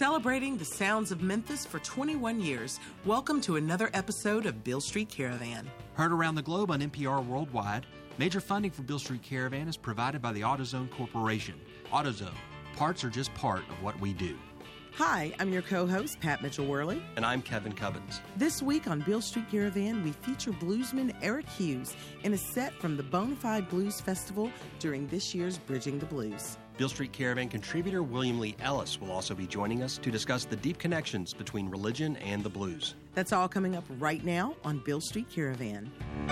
Celebrating the sounds of Memphis for 21 years, welcome to another episode of Beale Street Caravan. Heard around the globe on NPR Worldwide, major funding for Beale Street Caravan is provided by the AutoZone Corporation. AutoZone, parts are just part of what we do. Hi, I'm your co-host, Pat Mitchell-Worley. And I'm Kevin Cubbins. This week on Beale Street Caravan, we feature bluesman Eric Hughes in a set from the Bonafide Blues Festival during this year's Bridging the Blues. Beale Street Caravan contributor William Lee Ellis will also be joining us to discuss the deep connections between religion and the blues. That's all coming up right now on Beale Street Caravan.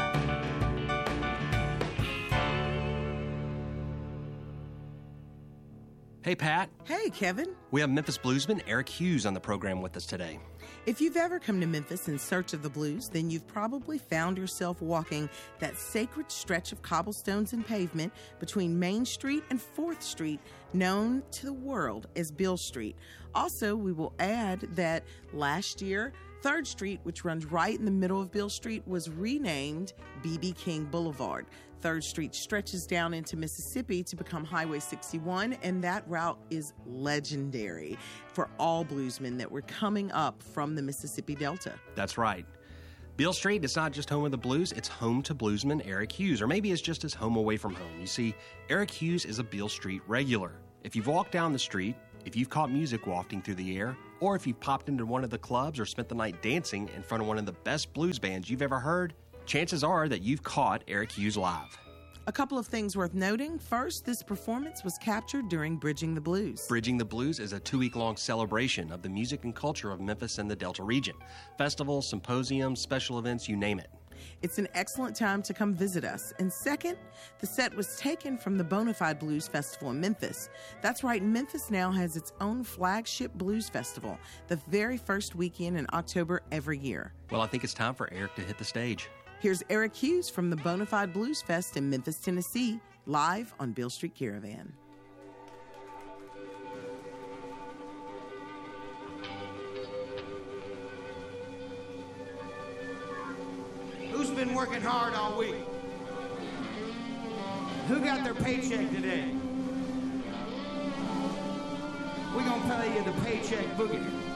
Hey, Pat. Hey, Kevin. We have Memphis bluesman Eric Hughes on the program with us today. If you've ever come to Memphis in search of the blues, then you've probably found yourself walking that sacred stretch of cobblestones and pavement between Main Street and 4th Street, known to the world as Beale Street. Also, we will add that last year, 3rd Street, which runs right in the middle of Beale Street, was renamed B.B. King Boulevard. 3rd Street stretches down into Mississippi to become Highway 61, and that route is legendary for all bluesmen that were coming up from the Mississippi Delta. That's right. Beale Street is not just home of the blues, it's home to bluesman Eric Hughes, or maybe it's just his home away from home. You see, Eric Hughes is a Beale Street regular. If you've walked down the street, if you've caught music wafting through the air, or if you've popped into one of the clubs or spent the night dancing in front of one of the best blues bands you've ever heard, chances are that you've caught Eric Hughes live. A couple of things worth noting. First, this performance was captured during Bridging the Blues. Bridging the Blues is a 2-week-long celebration of the music and culture of Memphis and the Delta region. Festivals, symposiums, special events, you name it. It's an excellent time to come visit us. And second, the set was taken from the Bonafide Blues Festival in Memphis. That's right, Memphis now has its own flagship blues festival, the very first weekend in October every year. Well, I think it's time for Eric to hit the stage. Here's Eric Hughes from the Bonafide Blues Fest in Memphis, Tennessee, live on Beale Street Caravan. Who's been working hard all week? Who got their paycheck today? We're gonna pay you the paycheck boogie.